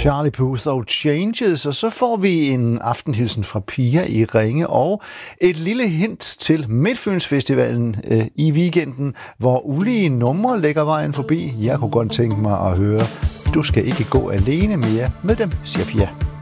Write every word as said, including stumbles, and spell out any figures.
Charlie Puth og Changes, og så får vi en aftenhilsen fra Pia i Ringe og et lille hint til Midtfynsfestivalen øh, i weekenden, hvor ulige numre lægger vejen forbi. Jeg kunne godt tænke mig at høre, du skal ikke gå alene mere med dem, siger Pia.